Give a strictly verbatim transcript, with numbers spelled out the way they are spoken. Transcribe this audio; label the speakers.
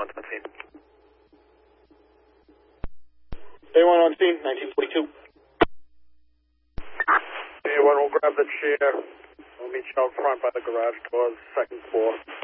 Speaker 1: one on scene.
Speaker 2: A one on scene, nineteen forty-two.
Speaker 3: A one will grab the chair. We'll meet you out front by the garage doors, second floor.